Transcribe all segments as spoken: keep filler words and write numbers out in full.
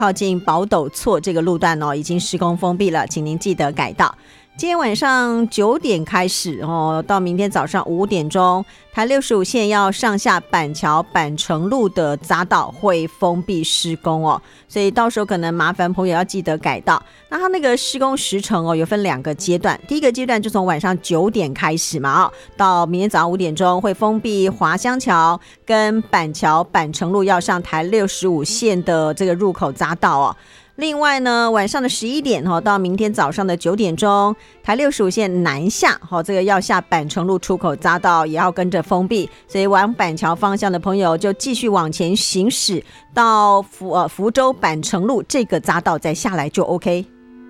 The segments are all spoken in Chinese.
靠近宝斗厝这个路段哦，已经施工封闭了，请您记得改道。今天晚上九点开始哦，到明天早上五点钟，台六十五线要上下板桥板城路的匝道会封闭施工哦，所以到时候可能麻烦朋友要记得改道。那它那个施工时程哦，有分两个阶段，第一个阶段就从晚上九点开始嘛，哦，到明天早上五点钟会封闭华香桥跟板桥板城路要上台六十五线的这个入口匝道哦。另外呢，晚上的十一点到明天早上的九点钟，台六十五线南下，这个要下板城路出口匝道也要跟着封闭，所以往板桥方向的朋友就继续往前行驶到福呃福州板城路这个匝道再下来就 OK。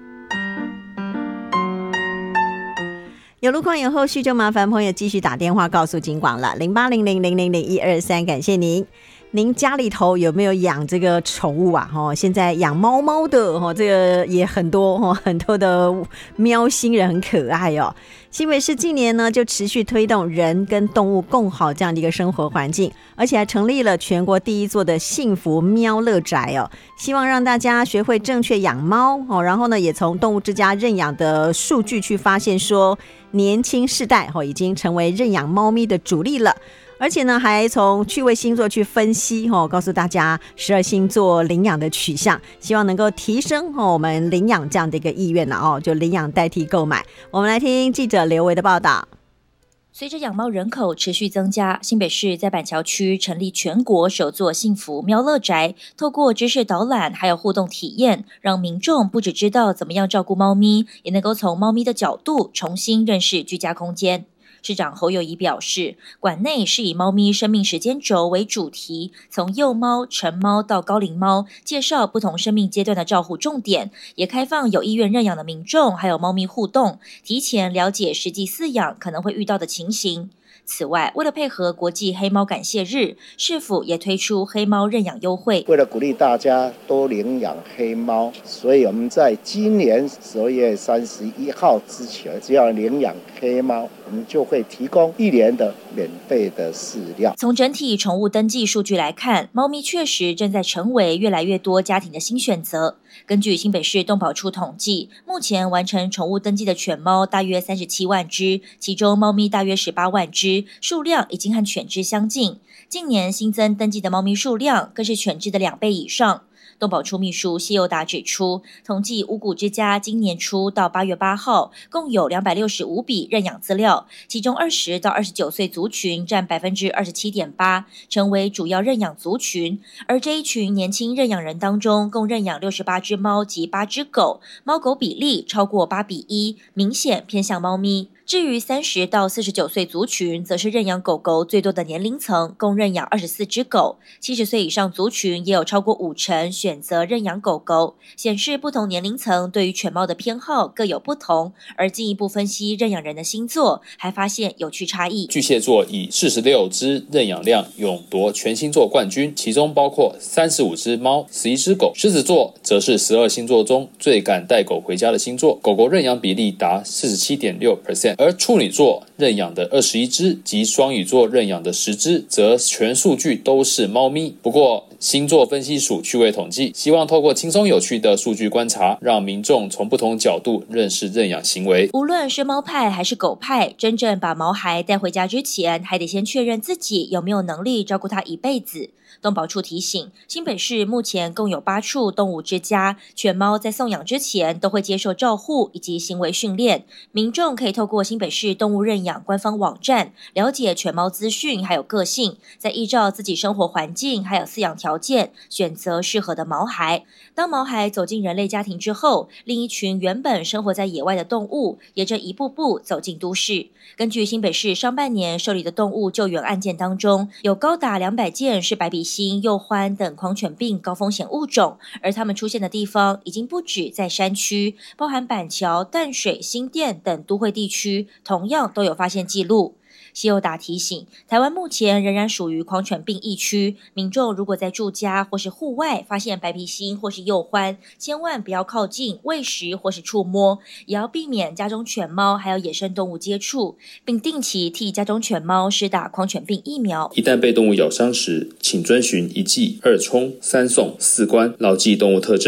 有路况有后续就麻烦朋友继续打电话告诉警广了，零八零零零零零一二三，感谢您。您家里头有没有养这个宠物啊？哦，现在养猫猫的哦，这个也很多哦，很多的喵星人很可爱哦。新北市近年呢就持续推动人跟动物共好这样的一个生活环境，而且还成立了全国第一座的幸福喵乐宅哦，希望让大家学会正确养猫哦。然后呢，也从动物之家认养的数据去发现说，年轻世代哦已经成为认养猫咪的主力了。而且呢，还从趣味星座去分析哦，告诉大家十二星座领养的取向，希望能够提升哦我们领养这样的一个意愿了哦，就领养代替购买。我们来听记者刘维的报道。 随着养猫人口持续增加，新北市在板桥区成立全国首座幸福喵乐宅，透过知识导览还有互动体验，让民众不只知道怎么样照顾猫咪，也能够从猫咪的角度重新认识居家空间。市长侯友宜表示，馆内是以猫咪生命时间轴为主题，从幼猫、成猫到高龄猫，介绍不同生命阶段的照护重点，也开放有意愿认养的民众还有猫咪互动，提前了解实际饲养可能会遇到的情形。此外，为了配合国际黑猫感谢日，市府也推出黑猫认养优惠。 为了鼓励大家多领养黑猫，所以我们在今年十二月三十一号之前，只要领养黑猫，我们就会提供一年的免费的饲料。 从整体宠物登记数据来看，猫咪确实正在成为越来越多家庭的新选择。根据新北市动保处统计，目前完成宠物登记的犬猫大约三十七万只，其中猫咪大约十八万只，数量已经和犬只相近。近年新增登记的猫咪数量更是犬只的两倍以上。动保处秘书谢佑达指出，统计五股之家今年初到八月八号，共有两百六十五笔认养资料，其中二十到二十九岁族群占百分之二十七点八，成为主要认养族群。而这一群年轻认养人当中，共认养六十八只猫及八只狗，猫狗比例超过八比一，明显偏向猫咪。至于三十到四十九岁族群，则是认养狗狗最多的年龄层，共认养二十四只狗。七十岁以上族群也有超过五成选择认养狗狗，显示不同年龄层对于犬猫的偏好各有不同。而进一步分析认养人的星座，还发现有趣差异。 巨蟹座以四十六只认养量勇夺全星座冠军，其中包括三十五只猫、十一只狗。狮子座则是十二星座中最敢带狗回家的星座，狗狗认养比例达 百分之四十七点六，而处女座认养的二十一只及双鱼座认养的十只，则全数据都是猫咪。不过星座分析署趣味统计，希望透过轻松有趣的数据观察，让民众从不同角度认识认养行为。 无论是猫派还是狗派，真正把毛孩带回家之前，还得先确认自己有没有能力照顾它一辈子。动保处提醒，新北市目前共有八处动物之家，犬猫在送养之前都会接受照护以及行为训练。民众可以透过新北市动物认养官方网站了解犬猫资讯还有个性，再依照自己生活环境还有饲养条件选择适合的毛孩。当毛孩走进人类家庭之后，另一群原本生活在野外的动物也正一步步走进都市。根据新北市上半年受理的动物救援案件当中，有高达两百件是白鼻星、鼬獾等狂犬病高风险物种，而它们出现的地方已经不止在山区，包含板桥、淡水、新店等都会地区，同样都有发现记录。谢佑达提醒，台湾目前仍然属于狂犬病疫区，民众如果在住家或是户外发现白鼻星或是鼬獾，千万不要靠近喂食或是触摸，也要避免家中犬猫还有野生动物接触，并定期替家中犬猫施打狂犬病疫苗。 一旦被动物咬伤时，请遵循一记、二冲、三送、四关，牢记动物特征。